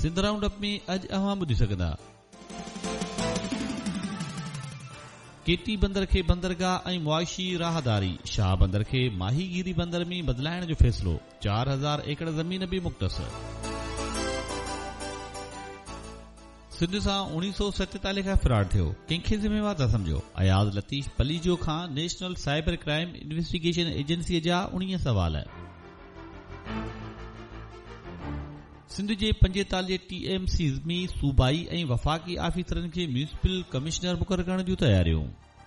Sindh round up में अॼु अवां ॿुधी सघंदा। केटी बंदर खे बंदरगाह ऐं मुआशी राहदारी, शाह बंदर खे माहीगीरी बंदर में बदिलाइण जो फ़ैसिलो, 4000 एकड़ ज़मीन बि मुख़्तस। सिंध सां 1947 खां फिराड थियो, कंहिंखे ज़िम्मेवार था समझो? अयाज़ लतीफ़ पलीजो खां नेशनल साइबर क्राइम इन्वेस्टिगेशन एजेंसीअ जा 19 सवाल। सिंध जे 45 TMCs में सूबाई ऐं वफ़ाक़ी आफ़ीसरनि खे म्यूनिसिपल कमिश्नर मुक़ररु करण जूं तयारियूं।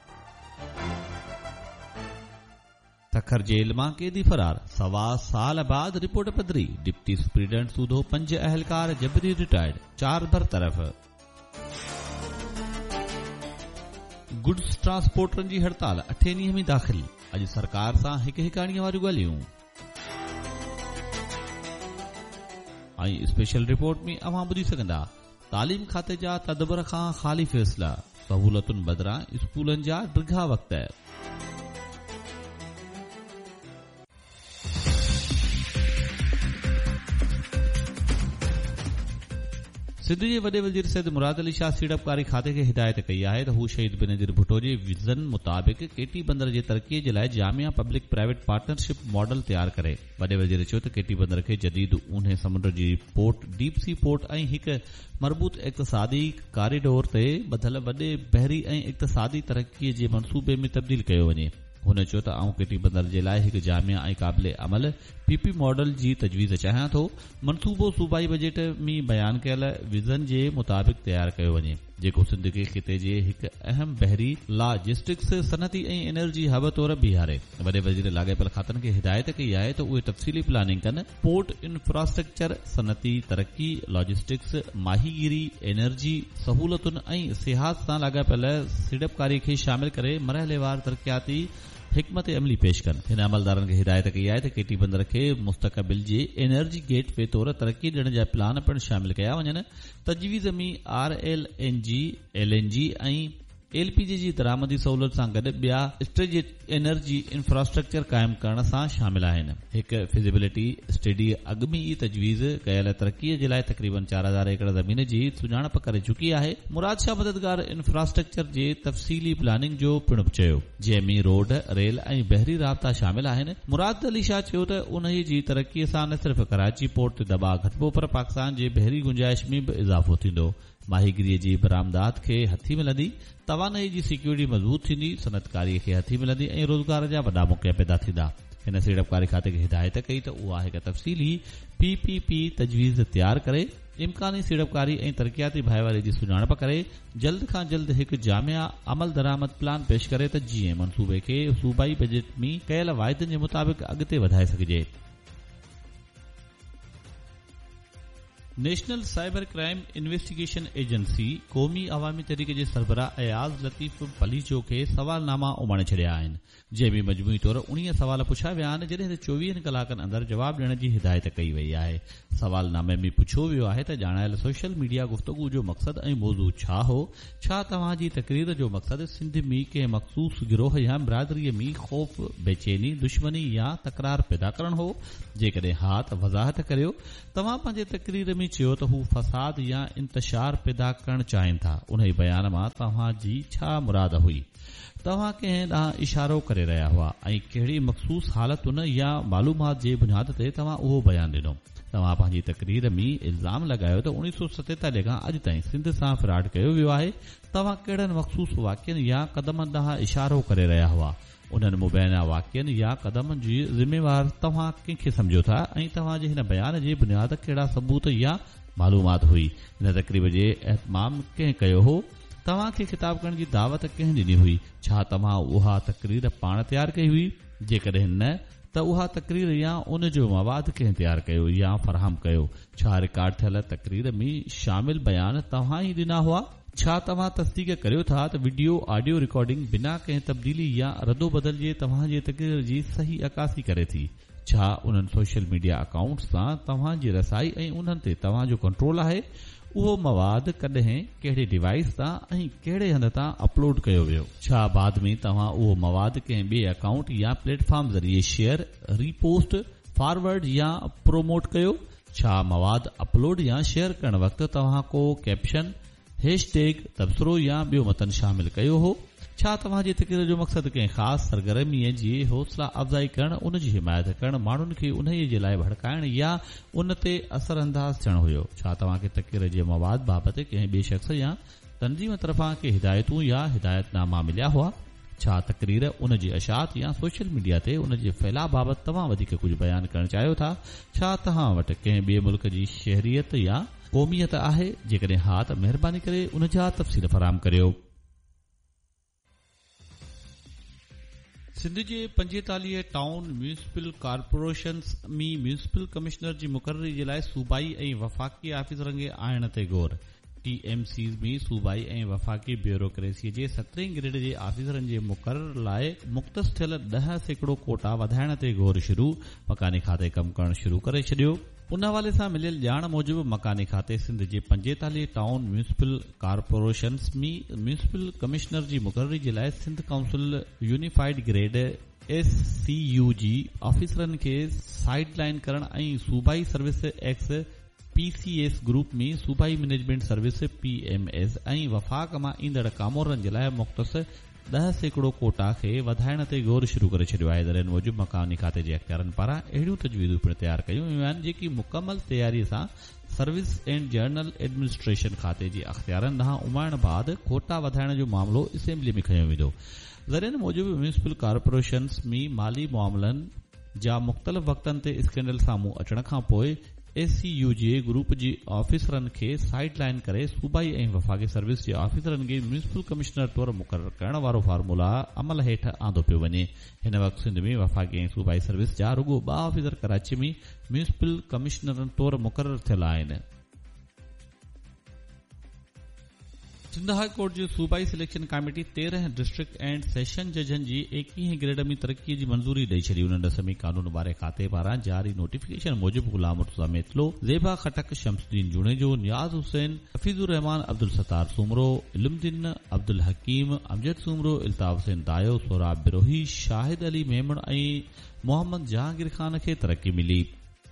तखर जेल मां कैदी फरार, 1.25 साल बाद रिपोर्ट पधरी, डिप्टी सुप्रीडेंट सूधो 5 अहलकार जबरी रिटायर्ड, 4 बरतरफ़। गुड्स ट्रांसपोर्टरनि जी हड़ताल 8 ॾींहं में दाख़िल, अॼु सरकार सां हिकड़ीअ वारियूं ॻाल्हियूं। ऐं स्पेशल रिपोर्ट में अवां ॿुधी सघंदा, तालीम खाते जा तदबर खां ख़ाली फ़ैसिला, सहूलतुनि बदिरां स्कूलनि जा डिघा वक़्त। सिंध जे वॾे वज़ीर सैयद मुराद अली शाह सीड़पकारी खाते खे हिदायत कई आहे त हू शहीद बेनज़ीर भुट्टो जे विज़न मुताबिक़ केटी बंदर जे तरक़ीअ जे लाइ Jamia public private partnership model तयार करे। वॾे वज़ीर चयो त केटी बंदर खे जदीद ऊन्हे समुंड जी पोर्ट, डीप सी पोर्ट ऐं हिकु मरबूत इक़्तिसादी कॉरिडोर ते ॿधल वॾे बहरी ऐं इक़्तिसादी तरक़ीअ जे मंसूबे में तब्दील कयो वञे। हुन चयो त आऊं केटी बंदर जे लाइ हिकु जामिया ऐं क़ाबिल अमल PP मॉडल जी तजवीज़ चाहियां थो। मंसूबो सूबाई बजट में बयान कयल विज़न जे मुताबिक़ तयार कयो वञे, जेको सिंध खे ख़िते जे हिकु अहम बहरी लॉजिस्टिक्स, सनती ऐं एनर्जी हब तौर बीहारे। वॾे वज़ीर लाॻापियल खातनि खे हिदायत कई आहे त उहे तफ़सीली प्लानिंग कनि, पोर्ट इंफ्रास्ट्रक्चर, सनती तरक़ी, लॉजिस्टिक्स, माहीगीरी, एनर्जी सहूलतुनि ऐं सियाहत सां लाॻापियल सीड़पकारी खे शामिल करे मरहलेवार तरक़ियाती हिकमत अमली पेश कनि। हिन अमलदारनि खे हिदायत कई आहे त केटी बंदर खे मुस्तक़बिल जे एनर्जी गेटवे तौर तरक़ी ॾियण जा प्लान पिणु शामिल कया वञनि। तजवीज़ में RLNG, LNG ऐं LPG जी दरामदी सहूलत सां गॾु ॿिया स्ट्रेटेजिक एनर्जी इंफ्रास्ट्रक्चर क़ाइमु करण सां शामिल आहिनि। हिकु फिजिबिलिटी स्टडी अॻु में ई तजवीज़ कयल तरक़ीअ जे लाइ तक़रीबन 4000 एकड़ ज़मीन जी सुञाणप करे चुकी आहे। मुराद शाह मददगार इंफ्रास्ट्रक्चर जे तफ़सीली प्लानिंग जो पिणु चयो, जंहिं में रोड, रेल ऐं बहरी राब्ता शामिल आहिनि। मुराद अली शाह चयो त उन जी तरक़ीअ सां न सिर्फ़ कराची पोर्ट ते दबाव घटिबो, पर पाकिस्तान जे बहरी गुंजाइश में बि इज़ाफ़ो थींदो। माहीगीरीअ जी बरामदात खे हथी मिलंदी, तवानाई जी सिक्योरिटी मज़बूत थींदी, सनतकारीअ खे हथी मिलंदी ऐं रोज़गार जा वॾा मौक़ा पैदा थींदा। हिन सीड़पकारी खाते खे हिदायत कई त उहा हिकु तफ़सीली PPP तजवीज़ तयार करे, इम्कानी सीड़पकारी ऐं तरक़ियाती भाईवारी जी सुञाणप करे, जल्द खां जल्द हिकु जामिया अमल दरामद प्लान पेश करे त जीअं मंसूबे खे सूबाई बजट में कयल वाइदनि जे मुताबिक़ अॻिते वधाए सघिजे। National cyber crime investigation agency क़ौमी अवामी तहरीक जे सरबराह अयाज़ लतीफ़ पलीजो खे सवालनामा उमाणे छॾिया आहिनि, जंहिं में मजमूई तौर 19 सवाल पुछिया विया आहिनि, जॾहिं त 24 कलाकनि अंदरि जवाब ॾियण जी हिदायत कई वई आहे। सवालनामे में पुछियो वियो आहे त ॼाणायल सोशल मीडिया गुफ़्तगू जो मक़सदु ऐं मौज़ू छा हो? छा तव्हां जी तक़रीर जो मक़सदु सिंध में कंहिं मख़सूस गिरोह या बिरादरीअ में ख़ौफ़, बेचैनी, दुश्मनी या तकरार पैदा करणु हो? जेकॾहिं हा त वज़ाहत करियो। तव्हां पंहिंजे तक़रीर में चयो त हू फसाद या इंतशार पैदा करणु चाहिनि था। उन ई बयान मां तव्हां जी छा मुराद हुई? तव्हां कंहिं ॾांहुं इशारो करे रहिया हुआ ऐं कहिड़ी मख़सूस हालतुनि या मालूमात जे बुनियाद ते तव्हां उहो बयान ॾिनो? तव्हां पंहिंजी तक़रीर में इल्ज़ाम लॻायो त 1947 खां अॼु ताईं सिंध सां फ्रॉड कयो वियो आहे। तव्हां कहिड़नि मख़सूस वाक़ियनि या क़दमनि ॾांहुं इशारो करे रहिया हुआ? उन्हनि मुबैना वाक़ियनि या क़दमनि जी ज़िम्मेवार तव्हां कंहिंखे सम्झो था ऐं तव्हां जे हिन बयान जे बुनियाद कहिड़ा सबूत या मालूमात हुई? हिन तक़रीब जे एहतमाम कंहिं कयो हो? तव्हां खे ख़िताब करण जी दावत कंहिं ॾिनी हुई? छा तव्हां उहा तक़रीर पाण तयारु कई हुई? जेकॾहिं न, त उहा तक़रीर या उन जो मवाद कंहिं तयारु कयो या फ़राहम कयो? छा रिकॉर्ड थियल तक़रीर में शामिल बयान तव्हां ई ॾिना हुआ? छा तव्हां तस्दीक करियो था त वीडियो ऑडियो रिकॉर्डिंग बिना कंहिं तब्दीली या रदो बदल जे तव्हां जे तक़रीर जी सही अकासी करे थी? छा उन्हनि सोशल मीडिया अकाउंट्स सां तव्हां जी रसाई ऐं उन्हनि ते तव्हां जो कंट्रोल आहे? उहो मवाद कॾहिं, कहिड़े डिवाइस तां ऐं कहिड़े हंध तां अपलोड कयो वियो? छा बाद में तव्हां उहो मवाद कंहिं ॿिए अकाउंट या प्लेटफॉर्म ज़रिए शेयर, रीपोस्ट, फॉरवर्ड या प्रोमोट कयो? छा मवाद अपलोड या शेयर करण वक़्तु तव्हां को कैप्शन, हैशटैग, तबसरो या ॿियो मतन शामिल कयो हो? छा तव्हां जे तकरीर जो मक़सद कंहिं ख़ासि सरगर्मीअ जी हौसला अफ़ज़ाई करण, उन जी हिमायत करण, माण्हुनि खे उन्हीअ जे लाइ भड़काइण या उन ते असर अंदाज़ थियण हुयो? छा तव्हां खे तकरीर जे मवाद बाबति कंहिं ॿिए शख़्स या तंज़ीम तरफ़ां के हिदायतूं या हिदायतनामा मिलिया हुआ? छा तकरीर, उन जी अशात या सोशल मीडिया ते उन जे फैलाव बाबति तव्हां वधीक कुझु बयानु करणु चाहियो था? छा तव्हां वटि कंहिं ॿिए मुल्क जी शहरियत या क़ौमियत आहे? जेकॾहिं हा त महिरबानी करे उन जा तफ़सील फराहम करियो। सिंध जे 45 टाउन म्यूनिसिपल कॉर्पोरेशन्स में म्यूनिसिपल कमिश्नर जी मुक़ररी जे लाइ सूबाई ऐं वफ़ाक़ी आफ़ीसरनि खे आणण ते गौर। TMCs में सूबाई ऐं वफ़ाक़ी ब्यूरोक्रेसी जे 17 ग्रेड जे आफ़ीसरनि जे मुक़रर लाइ मुख़्तस थियल 10% कोटा वधाइण ते गौर शुरू। मकानी खाते कमु करणु शुरू करे छॾियो। उन हवाले सां मिलियल ॼाण मूजिबि मकानी खाते सिंध जे 45 टाउन म्यूनिसिपल कॉर्पोरेशन्स में म्यूनिसिपल कमिश्नर जी मुक़ररी जे लाइ Sindh council unified grade SCU जी ऑफिसरनि खे साइड लाइन करण ऐं सूबाई सर्विस एक्स PCS ग्रुप में सूबाई मैनेजमेंट सर्विस PMS ऐं वफ़ाक़ मां ईंदड़ कामोरनि जे लाइ मुख़्तस 10% कोटा खे वधाइण ते गौर शुरू करे छॾियो आहे। दरियन मूजिबि मकानी खाते जे अख़्तियारनि पारां अहिड़ियूं तजवीज़ूं पिणु तयारु कयूं वियूं आहिनि जेकी मुकमल तयारीअ सां सर्विस एंड जर्नल एडमिनिस्ट्रेशन खाते जे अख़्तियारनि ॾांहुं उमाइण बाद कोटा वधाइण जो मामिलो असेंबली में खयो वेंदो। दरियन मूजिबि म्यूनिसिपल कॉर्पोरेशन्स में माली मामलनि जा मुख़्तलिफ़ वक़्तनि ते स्कैंडल साम्हूं अचण खां पोइ SCU जे ग्रुप जी ऑफिसरनि खे साइड लाइन करे सूबाई ऐं वफ़ाक़ी सर्विस जे ऑफिसरनि खे म्यूनिसिपल कमिश्नर तौरु मुक़ररु करण वारो फार्मूला अमल हेठि आंदो पियो वञे। हिन वक़्तु सिंध में वफ़ाक़ी ऐं सूबाई सर्विस जा रुॻो 2 ऑफिसर कराची में म्यूनिसिपल कमिश्नरनि तौरु मुक़ररु थियल आहिनि। सिंध हाई कोर्ट जी सूबाई selection committee 13 district and session जजनि ji 21 grade में तरक़ीअ जी मंज़ूरी ॾेई छॾी। उन रस्मी कानून बारे खाते पारां जारी नोटिफिकेशन मूजिबि गुलाम मुर्तज़ा मेतलो, ज़ेबा खटक, शमसुद्दीन जुणेजो, नियाज़ हुसैन, हफीज़ुर रहमान, अब्दुल सत्तार सूमरो, इल्मुद्दीन अब्दुल हकीम, अमजद सूमरो, इल्ताफ़ हुसैन दायो, सोराब बिरोही, शाहिद अली मेमण ऐं मोहम्मद जहांगीर खान खे तरक़ी मिली।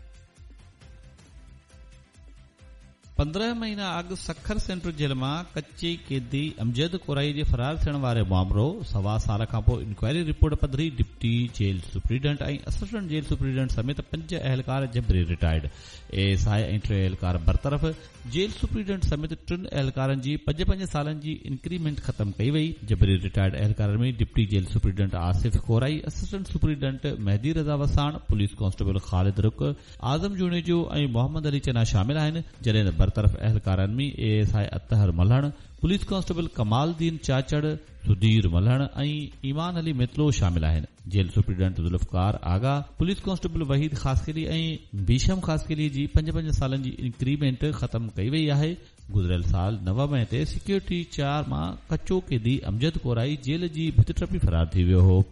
15 महीना अॻु सखर सेंट्रल जेल मां कच्चे कैदी अमजद कोराई जे फरार थियण वारे मामलो 1.25 साल खां पोइ inquiry report पधरी deputy jail superintendent ऐं असिस्टेंट जेल सुप्रीडेंट समेत 5 अहलकार जबरी रिटायर्ड। ASI ऐं 3 अहलकार बरतरफ़। जेल सुप्रीडेंट समेत 3 अहलकारनि जी 5 सालनि जी इंक्रीमेंट ख़त्म कई वई। जबरी रिटायर्ड अहलकारनि में deputy jail superintendent Asif Core i, assistant superintendent मेहदी रज़ा वसाण, पुलिस कांस्टेबल ख़ालिद रुक, आज़म जुणेजो ऐं मोहम्मद अली चना शामिल आहिनि। जॾहिं बरतरफ़ अहलकारनि में ASI Athar मल्हण, police constable Kamaluddin चाचड़, Sudhir मल्हण ऐं ईमान अली मेतलो शामिल आहिनि। जेल सुप्रीडेंट ज़ुल्फ़कार आगा, पुलिस कांस्टेबल वहीद ख़ासकेली ऐं भीशम ख़ासकेली जी 5 सालनि जी इंक्रीमेंट ख़त्म कई वई आहे। गुज़िरियल साल 9 मई ते सिक्योरिटी 4 मां कचो कैदी अमजद कोराई जेल जी भित टपी फरार थी वियो हो।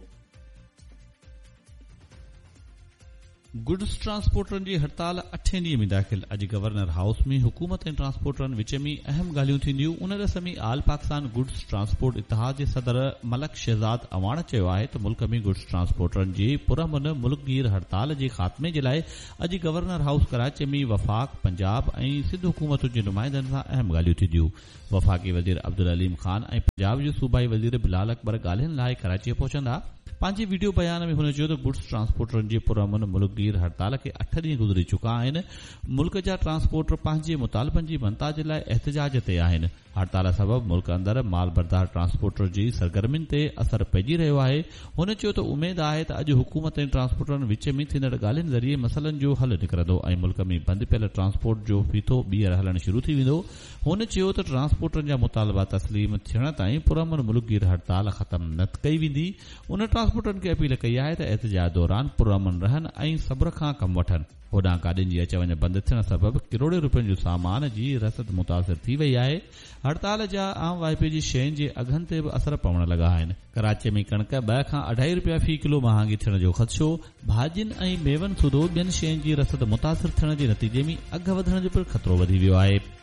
गुड्स ट्रांसपोर्टरनि जी हड़ताल 8 ॾींहं में दाख़िल। अॼु गवर्नर हाउस में हुकूमत ऐं ट्रांसपोर्टरनि विच में अहम ॻाल्हियूं थींदियूं। उन रस में आल पाकिस्तान गुड्स ट्रांसपोर्ट इतिहाद जे सदर मलक शहज़ाद अवाण चयो आहे त मुल्क में गुड्स ट्रांसपोर्टरनि जी पुरअमन मुल्कगीर हड़ताल जे ख़ात्मे जे लाइ अॼु गवर्नर हाउस कराची में वफ़ाक़, पंजाब ऐं सिंध हुकूमतुनि जे नुमाइंदनि सां अहम ॻाल्हियूं थींदियूं। वफ़ाक़ी वज़ीर अब्दुल अलीम ख़ान ऐं पंजाब जे सूबाई वज़ीर बिलाल अकबर ॻाल्हियुनि लाइ कराची पहुचंदा। पंहिंजे वीडियो बयान में हुन चयो त गुड्स ट्रांसपोर्टरनि जे पुरअमन मुल्कगीर हड़ताल खे 8 ॾींहं गुज़री चुका आहिनि। मुल्क जा ट्रांसपोर्टर पंहिंजे मुतालबनि जी मनता जे लाइ एहतजाज ते आहिनि। हड़ताल सबबि मुल्क अंदर माल बरदार ट्रांसपोर्टर जी सरगर्मियुनि ते असर पइजी रहियो आहे। हुन चयो त उमेद आहे त अॼु हुकूमत ऐं ट्रांसपोर्टरनि विच में थींदड़ ॻाल्हियुनि ज़रिए मसइलनि जो हल निकिरंदो ऐं मुल्क में बंदि पियल ट्रांसपोर्ट जो फीथो ॿीहर हलणु शुरू थी वेंदो। हुन चयो त ट्रांसपोर्टरनि जा मुतालबा तस्लीम थियण ताईं पुरअमन मुल्कगीर हड़ताल ख़त्म न कई वेंदी। उन ट्रांसपोर्टरनि खे अपील कई आहे त एहतजाज दौरान पुरअमन रहनि ऐं सब्र खां कमु वठनि। होॾां गाॾियुनि जी अच वञ बंदि थियण सबबि किरोड़े रुपयनि जो सामान जी रसद मुतासिर थी वई आहे। हड़ताल जा आम वाइपे जी शयुनि जे अघनि ते बि असर पवण लॻा आहिनि। कराची में कणिक 2 खां 2.5 रुपया फ़ी किलो महांगी थियण जो ख़दशो। भाॼियुनि ऐं मेवनि सूधो ॿियनि शयुनि जी रसद मुतासिर थियण जे नतीजे में अघ वधण जो पिणु ख़तरो वधी वियो आहे।